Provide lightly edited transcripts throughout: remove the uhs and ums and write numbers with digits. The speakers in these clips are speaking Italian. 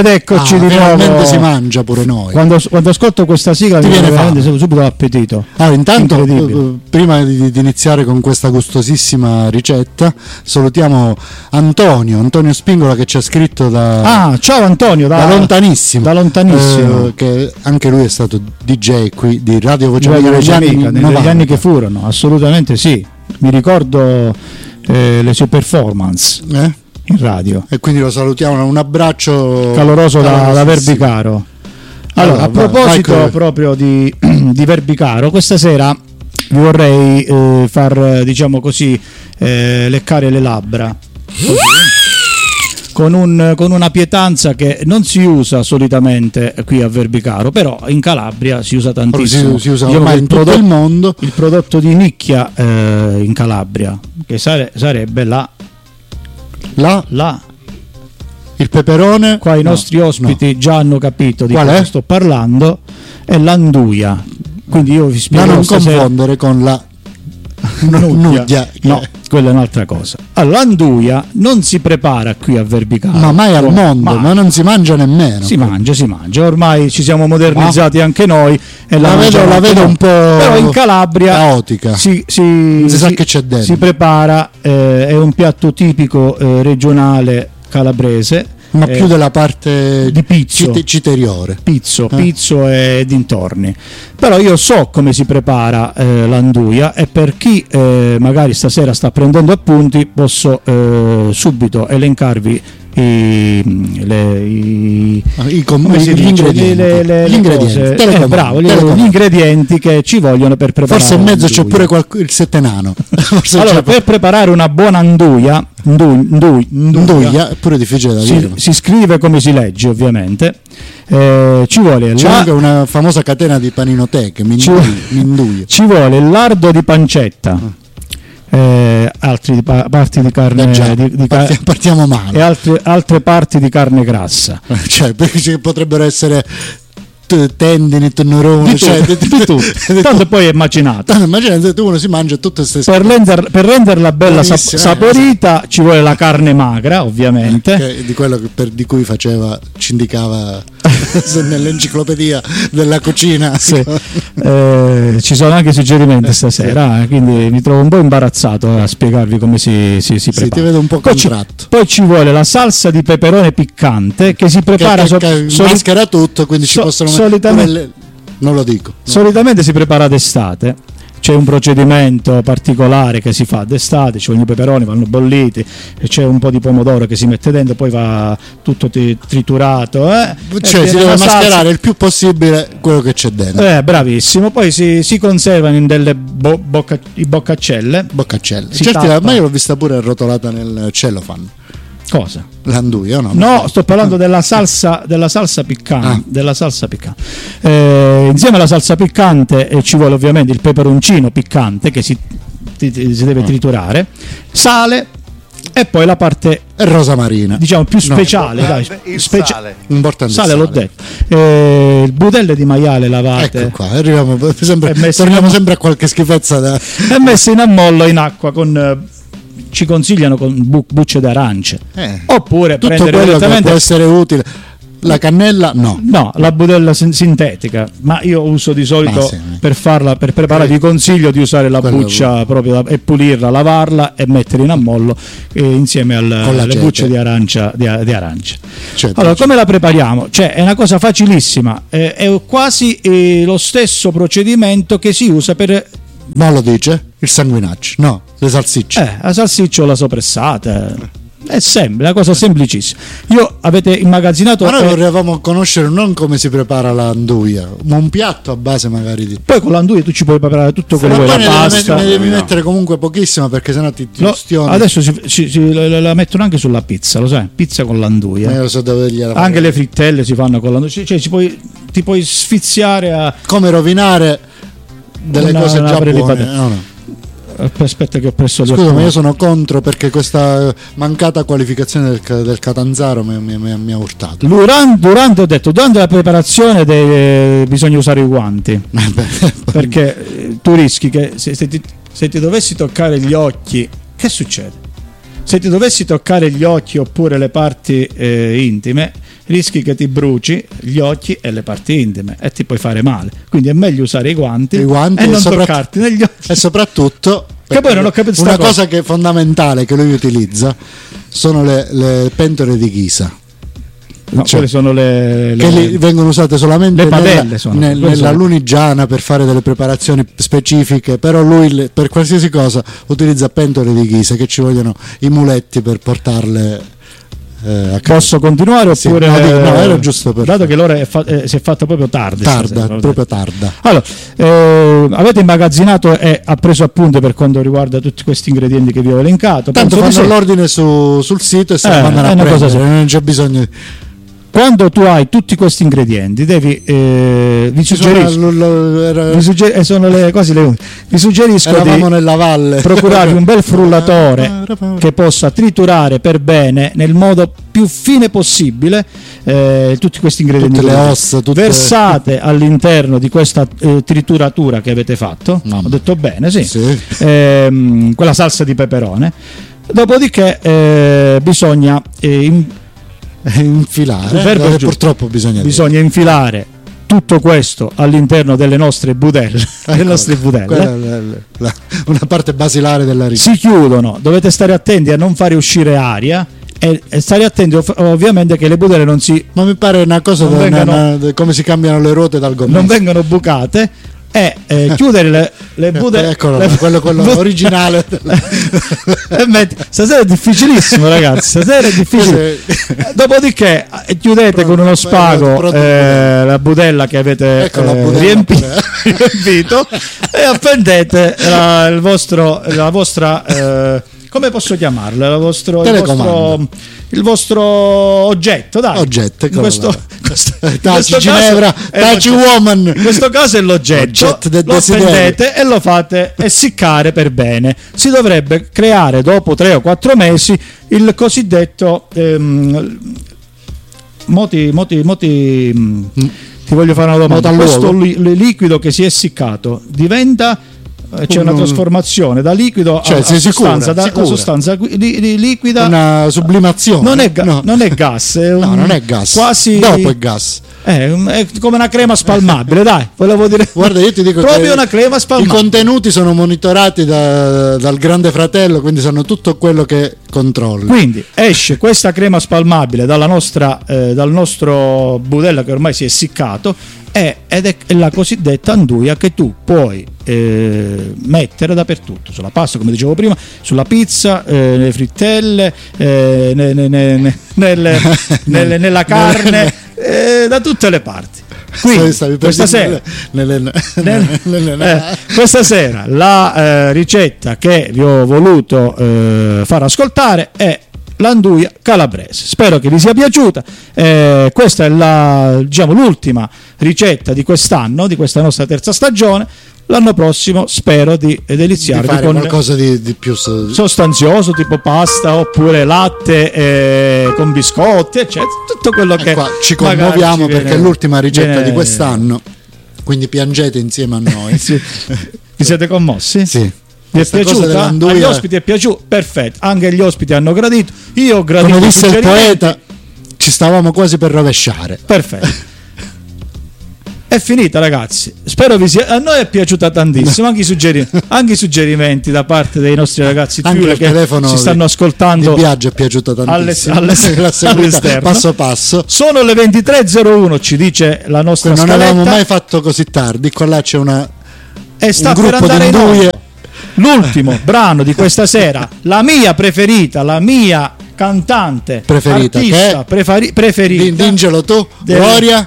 Ed eccoci di nuovo. Si mangia pure noi. Quando ascolto questa sigla mi viene veramente subito l'appetito. Intanto, prima di iniziare con questa gustosissima ricetta, salutiamo Antonio Spingola, che ci ha scritto ciao Antonio, da lontanissimo. Che anche lui è stato DJ qui di Radio Voce Amica negli anni che furono, assolutamente sì. Mi ricordo le sue performance in radio. E quindi lo salutiamo, un abbraccio caloroso da Verbicaro. Allora, a proposito proprio di Verbicaro, questa sera vi vorrei far, diciamo così, leccare le labbra con una pietanza che non si usa solitamente qui a Verbicaro, però in Calabria si usa tantissimo. Si usa ormai in tutto il mondo. Il prodotto di nicchia in Calabria, che sarebbe il peperone. Qua i nostri ospiti già hanno capito di cosa sto parlando. È l'anduia. Quindi io vi spiego. Da non confondere con la nuggia. No, quella è un'altra cosa. Allora, l'anduia non si prepara qui a Verbicaro. Ma mai al mondo, ma non si mangia nemmeno. Si mangia. Ormai ci siamo modernizzati anche noi. E la vedo un po'. Però in Calabria caotica. Si sa che c'è dentro. Si prepara, è un piatto tipico regionale calabrese. Ma più della parte di pizzo, citeriore. Pizzo e dintorni. Però io so come si prepara l'anduia, e per chi magari stasera sta prendendo appunti posso subito elencarvi gli ingredienti che ci vogliono per preparare. Forse in mezzo c'è pure il settenano. Allora, per preparare una buona anduia è pure difficile da dire. Si scrive come si legge, ovviamente. C'è anche una famosa catena di paninoteche, Minduia. Ci vuole il lardo di pancetta, altre parti di carne partiamo male, e altre parti di carne grassa, cioè, perché potrebbero essere tendini, teneroni, tanto poi è macinato. Immaginate, uno si mangia tutte queste per renderla bella saporita. Ci vuole la carne magra, ovviamente, di quello di cui ci indicava nell'enciclopedia della cucina. Sì. Ci sono anche suggerimenti stasera, quindi mi trovo un po' imbarazzato a spiegarvi come si prepara. Ti vedo un po' contratto. Poi ci vuole la salsa di peperone piccante, che si prepara maschera tutto, quindi ci possono solitamente non lo dico. Solitamente si prepara d'estate. C'è un procedimento particolare che si fa d'estate, ci vogliono i peperoni, vanno bolliti, e c'è un po' di pomodoro che si mette dentro, poi va tutto triturato. Cioè si deve mascherare il più possibile quello che c'è dentro. Bravissimo. Poi si conservano in delle boccaccelle. Certo, ma io l'ho vista pure arrotolata nel cellophane. Cosa? L'anduia, no? No, sto parlando della salsa piccante. Insieme alla salsa piccante ci vuole ovviamente il peperoncino piccante che si deve triturare, sale, e poi la parte rosamarina, diciamo più speciale, sale. Sale, l'ho detto. Il budelle di maiale lavate. Ecco qua, torniamo sempre a qualche schifezza è messo in ammollo in acqua ci consigliano con bucce d'arance, oppure tutto prendere quello direttamente, che può essere utile. La cannella no, la budella sintetica, ma io uso di solito per preparare vi consiglio di usare la buccia proprio e pulirla, lavarla e mettere in ammollo insieme alle bucce di arancia. Allora, come la prepariamo? Cioè, è una cosa facilissima, è quasi lo stesso procedimento che si usa per... Non lo dice? Il sanguinaccio, no, le salsicce. La salsiccia o la sopressata. È sempre una cosa semplicissima. Avete immagazzinato. Ma noi vorremmo conoscere non come si prepara l'anduia, ma un piatto a base magari di. Poi con l'anduia tu ci puoi preparare tutto quello che vuoi. La pasta. Ne devi mettere comunque pochissima, perché sennò ti ustioni. Adesso la mettono anche sulla pizza, lo sai? Pizza con l'anduia. Io so dove anche le frittelle si fanno con l'anduia. Cioè ti puoi sfiziare a. Come rovinare delle cose già buone. No. Aspetta che ho preso. Scusa, ma io sono contro, perché questa mancata qualificazione del Catanzaro mi ha urtato. Durante la preparazione bisogna usare i guanti, perché tu rischi che se ti dovessi toccare gli occhi, che succede? se ti dovessi toccare gli occhi oppure le parti intime, rischi che ti bruci gli occhi e le parti intime e ti puoi fare male. Quindi è meglio usare i guanti e non toccarti negli occhi. E soprattutto, che poi non ho capito una cosa che è fondamentale che lui utilizza sono le pentole di ghisa. No, quelle sono che vengono usate solamente le padelle nella lunigiana per fare delle preparazioni specifiche, però lui per qualsiasi cosa utilizza pentole di ghisa, che ci vogliono i muletti per portarle Posso continuare oppure no, era giusto per dato che l'ora si è fatta proprio tarda. Allora, avete immagazzinato e ha preso appunti per quanto riguarda tutti questi ingredienti che vi ho elencato. Tanto fanno l'ordine sul sito e se lo mandano a prendere, non c'è bisogno di... Quando tu hai tutti questi ingredienti, devi vi suggerisco di nella valle. procurarvi un bel frullatore che possa triturare per bene nel modo più fine possibile tutti questi ingredienti, tutte le ossa, versate all'interno di questa trituratura che avete fatto. Ho detto bene, sì. Quella salsa di peperone. Dopodiché bisogna infilare, purtroppo bisogna infilare tutto questo all'interno delle nostre budelle, una parte basilare della ricetta. Si chiudono, dovete stare attenti a non fare uscire aria e stare attenti ovviamente che le budelle non si... Ma mi pare una cosa come si cambiano le ruote dal gommino, non vengono bucate, e chiudere le budelle. Eccolo, quello originale. Stasera è difficilissimo, ragazzi. Stasera è difficile. Dopodiché chiudete con uno spago la budella che avete riempito e appendete la vostra come posso chiamarla? Il vostro oggetto, dai. Oggetto, in questo Ginevra, Taci Woman. In questo caso è l'oggetto. Lo appendete e lo fate essiccare per bene. Si dovrebbe creare dopo 3 o 4 mesi il cosiddetto ti voglio fare una domanda. Questo liquido che si è essiccato diventa c'è una trasformazione da liquido a sostanza, da sostanza liquida, una sublimazione. Non è gas, non è gas. Quasi dopo è gas. È come una crema spalmabile, dai, volevo dire. Guarda, io ti dico proprio che una crema spalmabile. I contenuti sono monitorati dal Grande Fratello, quindi sanno tutto quello che controlli. Quindi esce questa crema spalmabile dal nostro budella che ormai si è essiccato ed è la cosiddetta anduia che tu puoi mettere dappertutto, sulla pasta come dicevo prima, sulla pizza, nelle frittelle, nella carne, da tutte le parti. Quindi questa sera la ricetta che vi ho voluto far ascoltare è l'anduia calabrese. Spero che vi sia piaciuta. Questa è l'ultima ricetta di quest'anno, di questa nostra terza stagione. L'anno prossimo spero di deliziarvi con qualcosa di più sostanzioso, tipo pasta oppure latte con biscotti, eccetera. Tutto quello che ci commuoviamo perché è l'ultima ricetta di quest'anno, quindi piangete insieme a noi. Sì. Vi siete commossi? Sì. Vi è piaciuta? Agli ospiti è piaciuto? Perfetto, anche gli ospiti hanno gradito. Io ho gradito. Come disse il poeta, ci stavamo quasi per rovesciare. Perfetto. È finita, ragazzi. Spero a noi è piaciuta tantissimo. Anche i suggerimenti da parte dei nostri ragazzi che si stanno ascoltando. Il viaggio è piaciuto tantissimo. All'esterno. Passo passo. Sono le 23:01, ci dice la nostra scaletta. Non avevamo mai fatto così tardi. Qua là c'è un gruppo per andare in l'ultimo brano di questa sera, la mia preferita, la mia cantante preferita, artista preferita. Dingelo tu, Gloria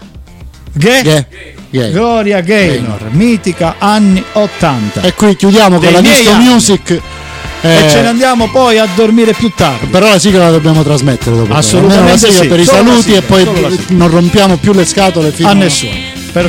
Gloria Gaynor, mitica anni 80. E qui chiudiamo con la disco music e ce ne andiamo poi a dormire più tardi. Però la sigla la dobbiamo trasmettere dopo. Assolutamente per i saluti e poi non rompiamo più le scatole a nessuno.